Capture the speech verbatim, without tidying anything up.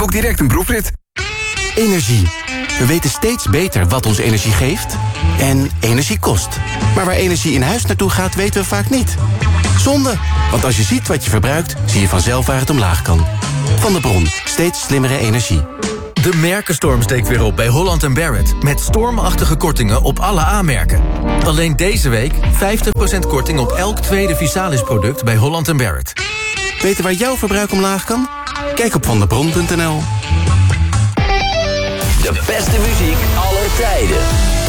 boek direct een proefrit. Energie. We weten steeds beter wat ons energie geeft en energie kost. Maar waar energie in huis naartoe gaat, weten we vaak niet. Zonde, want als je ziet wat je verbruikt, zie je vanzelf waar het omlaag kan. Van de Bron, steeds slimmere energie. De merkenstorm steekt weer op bij Holland en Barrett. Met stormachtige kortingen op alle aanmerken. Alleen deze week vijftig procent korting op elk tweede Visalis-product bij Holland en Barrett. Weten waar jouw verbruik omlaag kan? Kijk op vandebron punt n l. De beste muziek aller tijden.